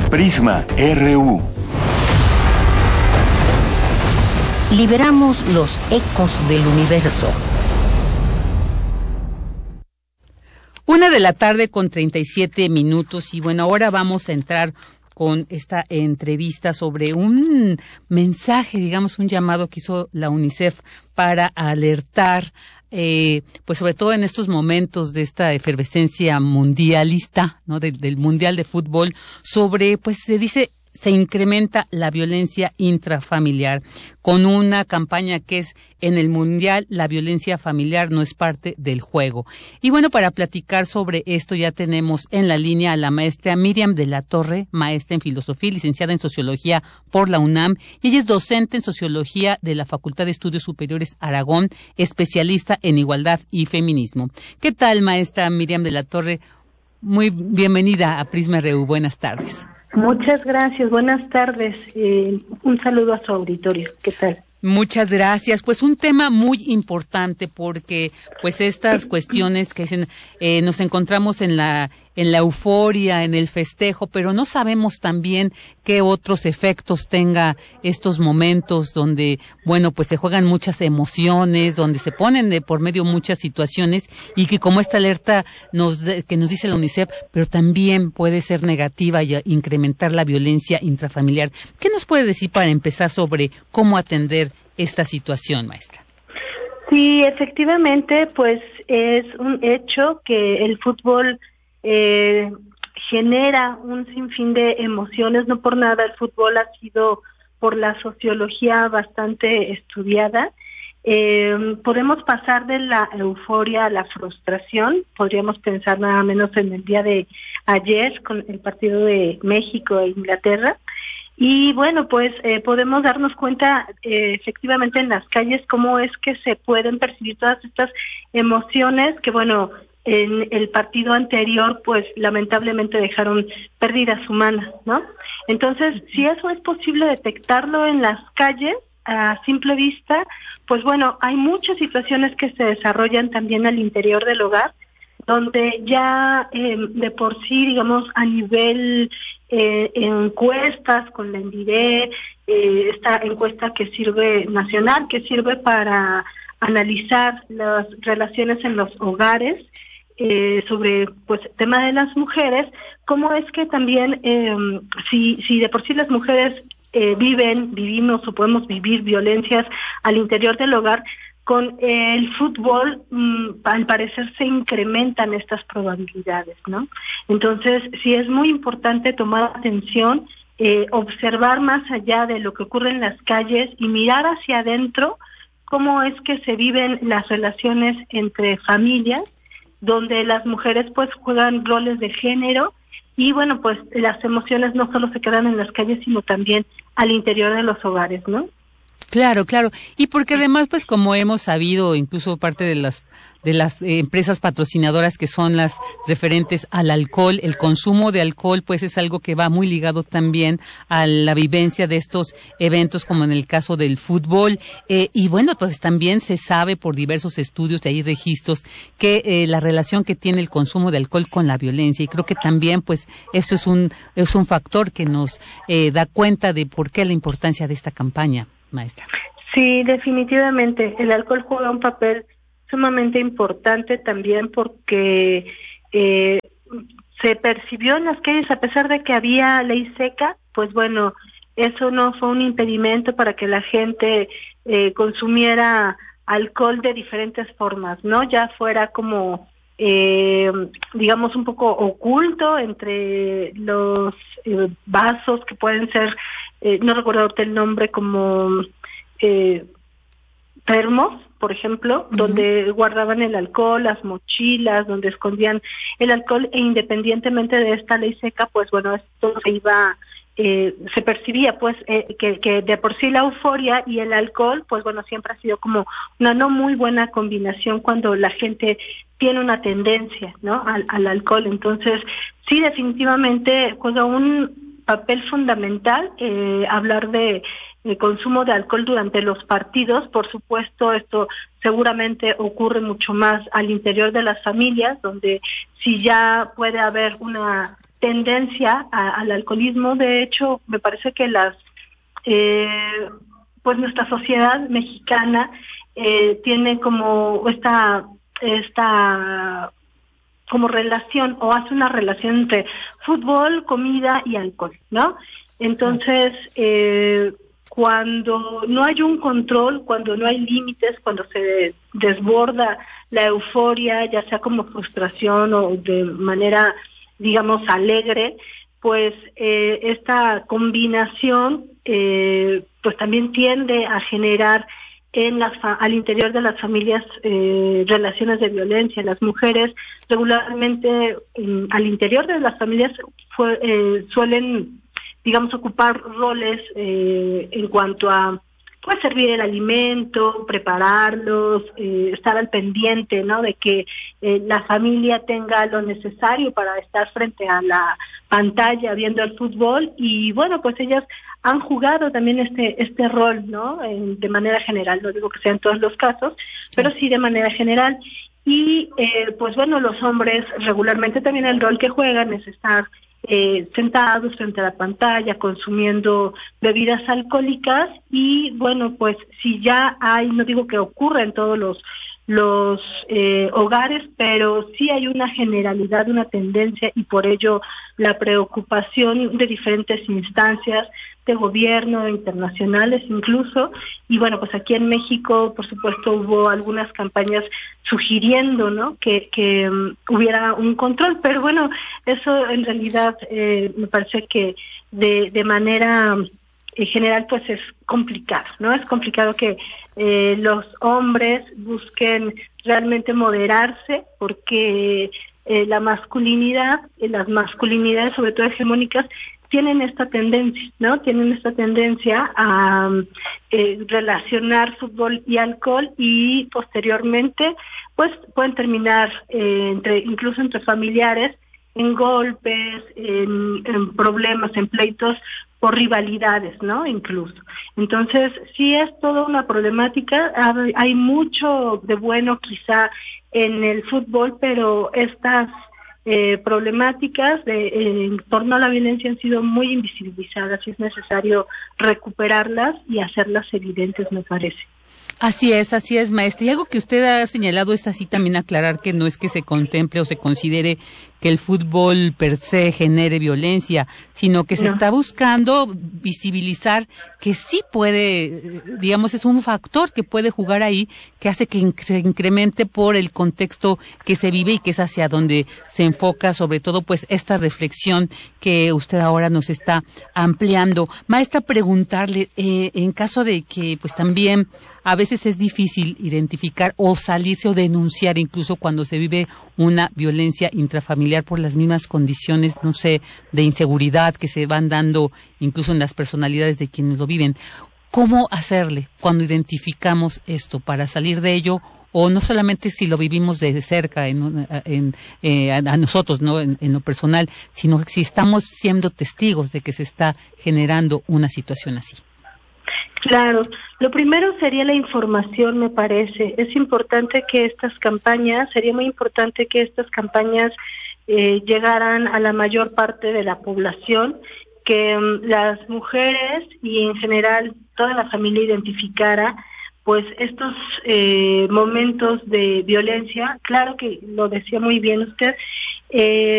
Prisma RU. Liberamos los ecos del universo. 1:37 p.m. y bueno, ahora vamos a entrar con esta entrevista sobre un mensaje, digamos, un llamado que hizo la UNICEF para alertar, pues sobre todo en estos momentos de esta efervescencia mundialista, ¿no? Del Mundial de Fútbol, sobre, pues se dice, se incrementa la violencia intrafamiliar, con una campaña que es: en el Mundial la violencia familiar no es parte del juego. Y bueno, para platicar sobre esto ya tenemos en la línea a la maestra Miriam de la Torre, maestra en filosofía y licenciada en sociología por la UNAM, y ella es docente en sociología de la Facultad de Estudios Superiores Aragón, especialista en igualdad y feminismo. ¿Qué tal, maestra Miriam de la Torre? Muy bienvenida a Prisma RU. Buenas tardes. Muchas gracias, buenas tardes. Un saludo a su auditorio. ¿Qué tal? Muchas gracias. Pues un tema muy importante, porque pues estas cuestiones que dicen, nos encontramos en la euforia, en el festejo, pero no sabemos también qué otros efectos tenga estos momentos donde, bueno, pues se juegan muchas emociones, donde se ponen de por medio muchas situaciones, y que como esta alerta que nos dice la UNICEF, pero también puede ser negativa y incrementar la violencia intrafamiliar. ¿Qué nos puede decir para empezar sobre cómo atender esta situación, maestra? Sí, efectivamente, pues es un hecho que el fútbol genera un sinfín de emociones. No por nada el fútbol ha sido por la sociología bastante estudiada. Podemos pasar de la euforia a la frustración. Podríamos pensar nada menos en el día de ayer con el partido de México e Inglaterra. Y bueno, pues podemos darnos cuenta efectivamente en las calles cómo es que se pueden percibir todas estas emociones que, bueno, en el partido anterior pues lamentablemente dejaron pérdidas humanas, ¿no? Entonces, si eso es posible detectarlo en las calles a simple vista, pues bueno, hay muchas situaciones que se desarrollan también al interior del hogar, donde ya de por sí, digamos, a nivel encuestas con la ENVIDE, esta encuesta que sirve nacional, que sirve para analizar las relaciones en los hogares, sobre pues tema de las mujeres, cómo es que también si de por sí las mujeres vivimos o podemos vivir violencias al interior del hogar, con el fútbol al parecer se incrementan estas probabilidades, ¿no? Entonces sí es muy importante tomar atención, observar más allá de lo que ocurre en las calles y mirar hacia adentro cómo es que se viven las relaciones entre familias, donde las mujeres pues juegan roles de género, y bueno, pues las emociones no solo se quedan en las calles, sino también al interior de los hogares, ¿no? Claro, claro. Y porque además, pues como hemos sabido, incluso parte de las empresas patrocinadoras que son las referentes al alcohol, el consumo de alcohol, pues es algo que va muy ligado también a la vivencia de estos eventos, como en el caso del fútbol. Y bueno, pues también se sabe por diversos estudios, hay registros, que la relación que tiene el consumo de alcohol con la violencia. Y creo que también, pues, esto es un factor que nos da cuenta de por qué la importancia de esta campaña, maestra. Sí, definitivamente. El alcohol juega un papel sumamente importante también porque se percibió en las calles, a pesar de que había ley seca, pues bueno, eso no fue un impedimento para que la gente consumiera alcohol de diferentes formas, ¿no? Ya fuera como, digamos, un poco oculto entre los vasos que pueden ser, no recuerdo ahorita el nombre, como termos, por ejemplo, donde guardaban el alcohol, las mochilas, donde escondían el alcohol, e independientemente de esta ley seca, pues bueno, esto se iba, se percibía pues que de por sí la euforia y el alcohol, pues bueno, siempre ha sido como una no muy buena combinación cuando la gente tiene una tendencia, ¿no?, al alcohol. Entonces, sí, definitivamente juega un papel fundamental hablar de el consumo de alcohol durante los partidos. Por supuesto, esto seguramente ocurre mucho más al interior de las familias, donde si ya puede haber una tendencia al alcoholismo. De hecho, me parece que pues nuestra sociedad mexicana tiene como esta como relación, o hace una relación entre fútbol, comida y alcohol, ¿no? Entonces, cuando no hay un control, cuando no hay límites, cuando se desborda la euforia, ya sea como frustración o de manera, digamos, alegre, pues esta combinación pues también tiende a generar al interior de las familias relaciones de violencia. Las mujeres regularmente al interior de las familias suelen, digamos, ocupar roles en cuanto a pues servir el alimento, prepararlos, estar al pendiente, ¿no? De que la familia tenga lo necesario para estar frente a la pantalla viendo el fútbol. Y bueno, pues ellas han jugado también este rol, ¿no? De manera general, no digo que sea en todos los casos, pero sí de manera general. Y pues bueno, los hombres regularmente también el rol que juegan es estar sentados frente a la pantalla, consumiendo bebidas alcohólicas. Y bueno, pues si ya hay, no digo que ocurra en todos los hogares, pero sí hay una generalidad, una tendencia, y por ello la preocupación de diferentes instancias de gobierno, internacionales incluso. Y bueno, pues aquí en México, por supuesto, hubo algunas campañas sugiriendo, ¿no?, que hubiera un control, pero bueno, eso en realidad me parece que de manera general pues es complicado, ¿no? Es complicado que los hombres busquen realmente moderarse, porque las masculinidades, sobre todo hegemónicas, tienen esta tendencia, ¿no? Tienen esta tendencia a relacionar fútbol y alcohol, y posteriormente pues pueden terminar incluso entre familiares en golpes, en problemas, en pleitos por rivalidades, ¿no? Incluso. Entonces, sí es toda una problemática. Hay mucho de bueno quizá en el fútbol, pero estas problemáticas en torno a la violencia han sido muy invisibilizadas, y es necesario recuperarlas y hacerlas evidentes, me parece. Así es, maestra. Y algo que usted ha señalado es así también aclarar que no es que se contemple o se considere que el fútbol per se genere violencia, sino que se está buscando visibilizar que sí puede, digamos, es un factor que puede jugar ahí, que hace que se incremente por el contexto que se vive, y que es hacia donde se enfoca sobre todo pues esta reflexión que usted ahora nos está ampliando. Maestra, preguntarle, en caso de que pues también a veces es difícil identificar o salirse o denunciar incluso cuando se vive una violencia intrafamiliar por las mismas condiciones, no sé, de inseguridad que se van dando incluso en las personalidades de quienes lo viven. ¿Cómo hacerle cuando identificamos esto para salir de ello? O no solamente si lo vivimos de cerca a nosotros, no en lo personal, sino si estamos siendo testigos de que se está generando una situación así. Claro, lo primero sería la información, me parece. Es importante que sería muy importante que estas campañas llegaran a la mayor parte de la población, que las mujeres y en general toda la familia identificara pues estos momentos de violencia. Claro que lo decía muy bien usted,